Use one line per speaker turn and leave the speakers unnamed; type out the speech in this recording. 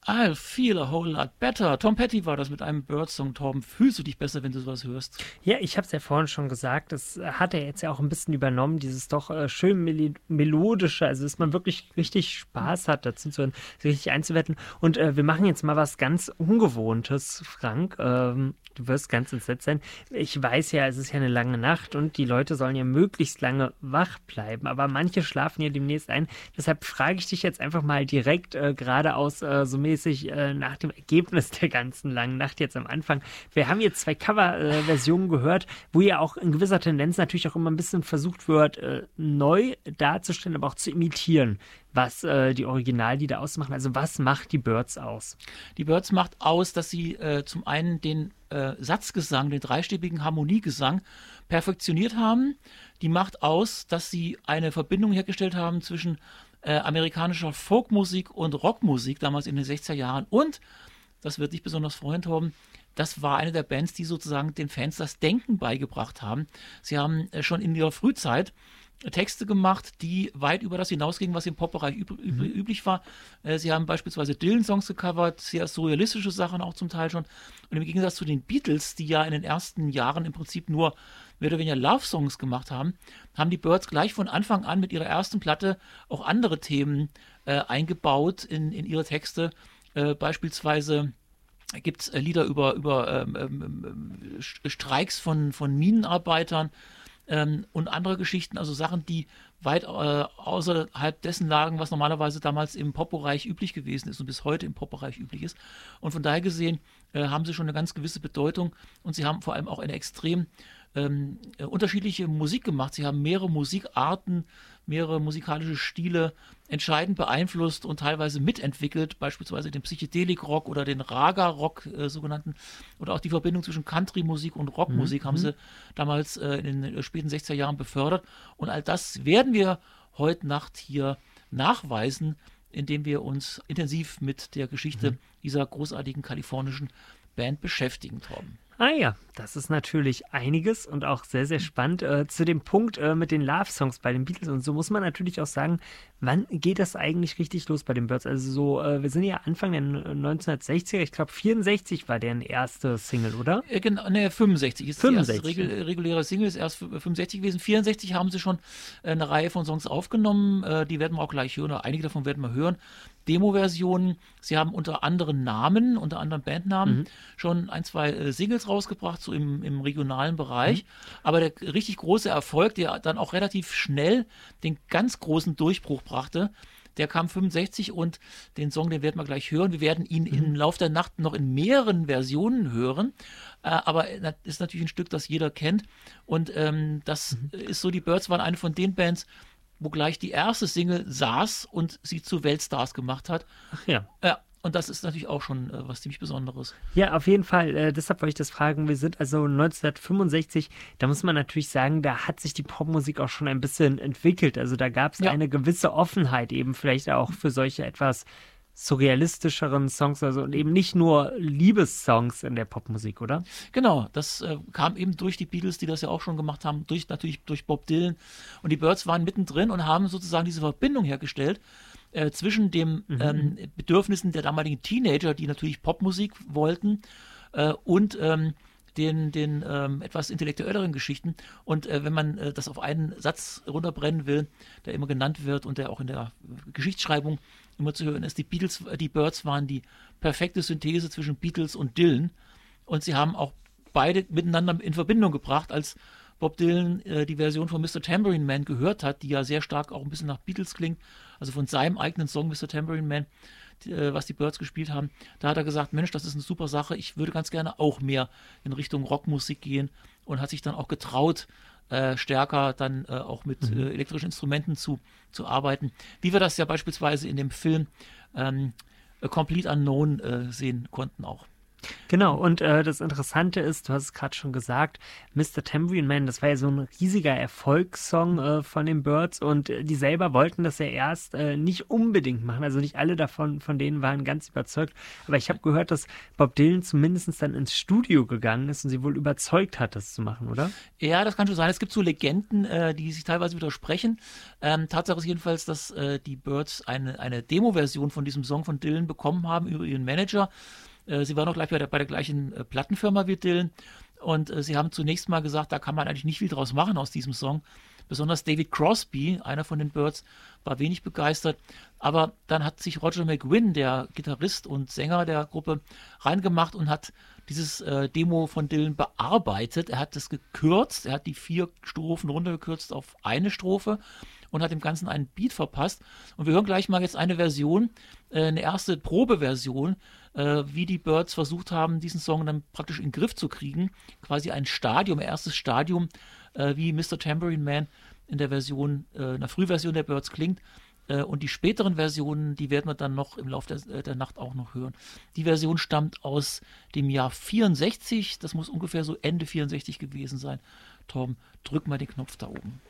I'll feel a whole lot better. Tom Petty war das mit einem Birds-Song. Torben, fühlst du dich besser, wenn du sowas hörst?
Ja, ich habe es ja vorhin schon gesagt, das hat er jetzt ja auch ein bisschen übernommen, dieses doch schön melodische, also dass man wirklich richtig Spaß hat, dazu zu hören, sich richtig einzuwetten. Und wir machen jetzt mal was ganz Ungewohntes, Frank. Du wirst ganz entsetzt sein. Ich weiß ja, es ist ja eine lange Nacht und die Leute sollen ja möglichst lange wach bleiben, aber manche schlafen ja demnächst ein. Deshalb frage ich dich jetzt einfach mal direkt geradeaus so mäßig nach dem Ergebnis der ganzen langen Nacht jetzt am Anfang. Wir haben jetzt 2 Coverversionen gehört, wo ja auch in gewisser Tendenz natürlich auch immer ein bisschen versucht wird, neu darzustellen, aber auch zu imitieren, was die Originallieder ausmachen. Also was macht die Byrds aus?
Die Byrds macht aus, dass sie zum einen den Satzgesang, den dreistimmigen Harmoniegesang perfektioniert haben. Die macht aus, dass sie eine Verbindung hergestellt haben zwischen amerikanischer Folkmusik und Rockmusik, damals in den 60er Jahren. Und, das wird dich besonders freuen, Torben, das war eine der Bands, die sozusagen den Fans das Denken beigebracht haben. Sie haben schon in ihrer Frühzeit Texte gemacht, die weit über das hinausgingen, was im Pop-Bereich üblich war. Sie haben beispielsweise Dylan-Songs gecovert, sehr surrealistische Sachen auch zum Teil schon. Und im Gegensatz zu den Beatles, die ja in den ersten Jahren im Prinzip nur mehr oder weniger Love-Songs gemacht haben, haben die Byrds gleich von Anfang an mit ihrer ersten Platte auch andere Themen eingebaut in ihre Texte. Beispielsweise gibt es Lieder über Streiks von Minenarbeitern, und andere Geschichten, also Sachen, die weit außerhalb dessen lagen, was normalerweise damals im Pop-Bereich üblich gewesen ist und bis heute im Pop-Bereich üblich ist. Und von daher gesehen haben sie schon eine ganz gewisse Bedeutung und sie haben vor allem auch eine extrem unterschiedliche Musik gemacht. Sie haben mehrere Musikarten, mehrere musikalische Stile entscheidend beeinflusst und teilweise mitentwickelt, beispielsweise den Psychedelik-Rock oder den Raga-Rock sogenannten, oder auch die Verbindung zwischen Country-Musik und Rockmusik haben sie damals in den späten 60er Jahren befördert. Und all das werden wir heute Nacht hier nachweisen, indem wir uns intensiv mit der Geschichte dieser großartigen kalifornischen Band beschäftigen, Torben.
Ah ja, das ist natürlich einiges und auch sehr, sehr spannend. Zu dem Punkt mit den Love-Songs bei den Beatles und so muss man natürlich auch sagen, wann geht das eigentlich richtig los bei den Byrds? Also so, wir sind ja Anfang der 1960er, ich glaube 64 war deren erste Single, oder?
Genau, ne, 65 ist
65.
die erste reguläre Single, ist erst 65 gewesen. 64 haben sie schon eine Reihe von Songs aufgenommen, die werden wir auch gleich hören, oder einige davon werden wir hören. Demo-Versionen, sie haben unter anderen Namen, unter anderen Bandnamen schon 1, 2 Singles rausgebracht, so im regionalen Bereich. Aber der richtig große Erfolg, der dann auch relativ schnell den ganz großen Durchbruch brachte, der kam 65 und den Song, den werden wir gleich hören. Wir werden ihn im Laufe der Nacht noch in mehreren Versionen hören, aber das ist natürlich ein Stück, das jeder kennt. Und das ist so, die Byrds waren eine von den Bands, wo gleich die erste Single saß und sie zu Weltstars gemacht hat.
Ach ja.
Ja, und das ist natürlich auch schon was ziemlich Besonderes.
Ja, auf jeden Fall. Deshalb wollte ich das fragen. Wir sind also 1965. Da muss man natürlich sagen, da hat sich die Popmusik auch schon ein bisschen entwickelt. Also da gab es eine gewisse Offenheit eben vielleicht auch für solche etwas surrealistischeren Songs, also und eben nicht nur Liebessongs in der Popmusik, oder?
Genau, das kam eben durch die Beatles, die das ja auch schon gemacht haben, natürlich durch Bob Dylan. Und die Byrds waren mittendrin und haben sozusagen diese Verbindung hergestellt zwischen den Bedürfnissen der damaligen Teenager, die natürlich Popmusik wollten, und den etwas intellektuelleren Geschichten. Und wenn man das auf einen Satz runterbrennen will, der immer genannt wird und der auch in der Geschichtsschreibung immer zu hören ist, die Byrds waren die perfekte Synthese zwischen Beatles und Dylan. Und sie haben auch beide miteinander in Verbindung gebracht, als Bob Dylan die Version von Mr. Tambourine Man gehört hat, die ja sehr stark auch ein bisschen nach Beatles klingt, also von seinem eigenen Song Mr. Tambourine Man, was die Byrds gespielt haben. Da hat er gesagt, Mensch, das ist eine super Sache, ich würde ganz gerne auch mehr in Richtung Rockmusik gehen, und hat sich dann auch getraut, stärker dann auch mit elektrischen Instrumenten zu arbeiten, wie wir das ja beispielsweise in dem Film A Complete Unknown sehen konnten auch.
Genau, und das Interessante ist, du hast es gerade schon gesagt, Mr. Tambourine Man, das war ja so ein riesiger Erfolgssong von den Byrds und die selber wollten das ja erst nicht unbedingt machen, also nicht alle von denen waren ganz überzeugt, aber ich habe gehört, dass Bob Dylan zumindest dann ins Studio gegangen ist und sie wohl überzeugt hat, das zu machen, oder?
Ja, das kann schon sein. Es gibt so Legenden, die sich teilweise widersprechen. Tatsache ist jedenfalls, dass die Byrds eine Demo-Version von diesem Song von Dylan bekommen haben über ihren Manager. Sie waren auch gleich bei der gleichen Plattenfirma wie Dylan. Und sie haben zunächst mal gesagt, da kann man eigentlich nicht viel draus machen aus diesem Song. Besonders David Crosby, einer von den Byrds, war wenig begeistert. Aber dann hat sich Roger McGuinn, der Gitarrist und Sänger der Gruppe, reingemacht und hat dieses Demo von Dylan bearbeitet. Er hat das gekürzt, er hat die 4 Strophen runtergekürzt auf eine Strophe und hat dem Ganzen einen Beat verpasst. Und wir hören gleich mal jetzt eine Version, eine erste Probeversion, wie die Byrds versucht haben, diesen Song dann praktisch in den Griff zu kriegen. Quasi ein Stadium, erstes Stadium, wie Mr. Tambourine Man in der Version, in der Frühversion der Byrds klingt. Und die späteren Versionen, die werden wir dann noch im Laufe der Nacht auch noch hören. Die Version stammt aus dem Jahr 64, das muss ungefähr so Ende 64 gewesen sein. Torben, drück mal den Knopf da oben.